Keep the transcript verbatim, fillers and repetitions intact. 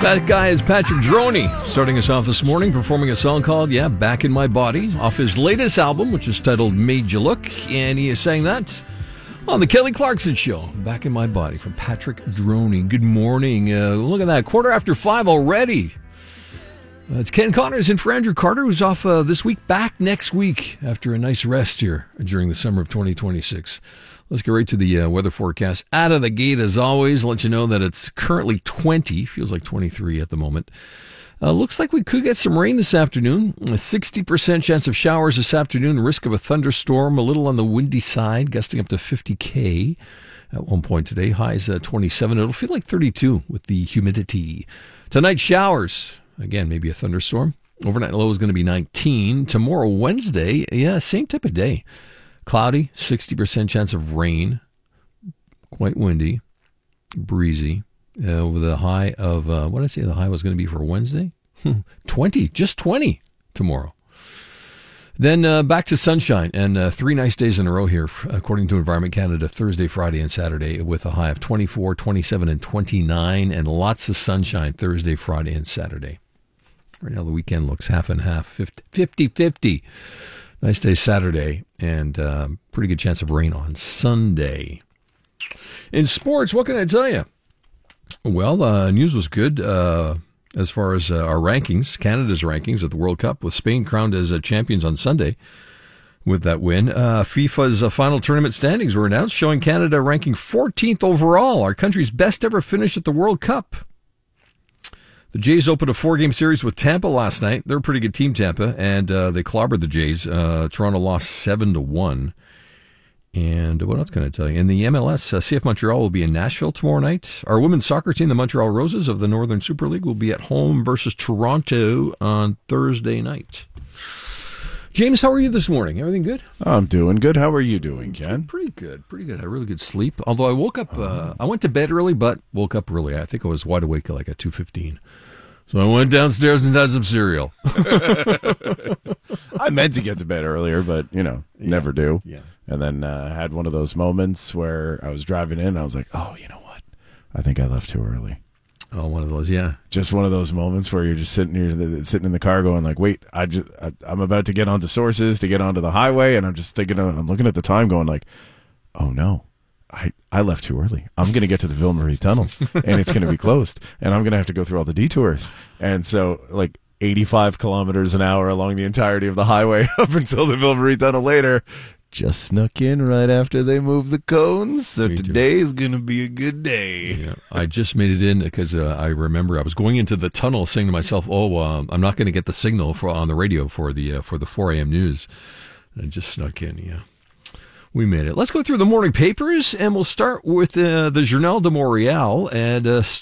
That guy is Patrick Droney, starting us off this morning, performing a song called, yeah, Back in My Body, off his latest album, which is titled Made You Look, and he is saying that on the Kelly Clarkson Show, Back in My Body, from Patrick Droney. Good morning. Uh, look at that, quarter after five already. Uh, it's Ken Connors in for Andrew Carter, who's off uh, this week, back next week after a nice rest here during the summer of twenty twenty-six. Let's get right to the uh, weather forecast. Out of the gate, as always, let you know that it's currently twenty, feels like twenty-three at the moment. Uh, looks like we could get some rain this afternoon. A sixty percent chance of showers this afternoon. Risk of a thunderstorm, a little on the windy side, gusting up to fifty K at one point today. Highs uh, twenty-seven. It'll feel like thirty-two with the humidity. Tonight, showers. Again, maybe a thunderstorm. Overnight low is going to be nineteen. Tomorrow, Wednesday, yeah, same type of day. Cloudy, sixty percent chance of rain. Quite windy, breezy. Uh, with a high of, uh, what did I say the high was going to be for Wednesday? twenty, just twenty tomorrow. Then uh, back to sunshine, and uh, three nice days in a row here, according to Environment Canada, Thursday, Friday, and Saturday, with a high of twenty-four, twenty-seven, and twenty-nine, and lots of sunshine Thursday, Friday, and Saturday. Right now the weekend looks half and half, fifty-fifty. Nice day Saturday, and uh, pretty good chance of rain on Sunday. In sports, what can I tell you? Well, uh, news was good uh, as far as uh, our rankings, Canada's rankings at the World Cup, with Spain crowned as uh, champions on Sunday with that win. Uh, FIFA's uh, final tournament standings were announced, showing Canada ranking fourteenth overall, our country's best ever finish at the World Cup. The Jays opened a four-game series with Tampa last night. They're a pretty good team, Tampa, and uh, they clobbered the Jays. Uh, Toronto lost seven to one. And what else can I tell you? In the M L S, uh, C F Montreal will be in Nashville tomorrow night. Our women's soccer team, the Montreal Roses of the Northern Super League, will be at home versus Toronto on Thursday night. James, how are you this morning? Everything good? I'm doing good. How are you doing, Ken? Pretty good. Pretty good. I had really good sleep. Although I woke up, uh, I went to bed early, but woke up early. I think I was wide awake like at two fifteen. So I went downstairs and had some cereal. I meant to get to bed earlier, but, you know, yeah. never do. Yeah. And then uh, had one of those moments where I was driving in and I was like, oh, you know what? I think I left too early. Oh, one of those, yeah. Just one of those moments where you're just sitting here, sitting in the car going like, wait, I just, I, I'm about to get onto Sources to get onto the highway. And I'm just thinking, I'm looking at the time going like, oh, no. I, I left too early. I'm going to get to the Ville Marie Tunnel, and it's going to be closed, and I'm going to have to go through all the detours. And so, like, eighty-five kilometers an hour along the entirety of the highway up until the Ville Marie Tunnel later, just snuck in right after they moved the cones. So Me today too. is going to be a good day. Yeah, I just made it in because uh, I remember I was going into the tunnel saying to myself, oh, um, I'm not going to get the signal for on the radio for the uh, for the four a.m. news. And I just snuck in, yeah. We made it. Let's go through the morning papers, and we'll start with uh, the Journal de Montréal. And uh,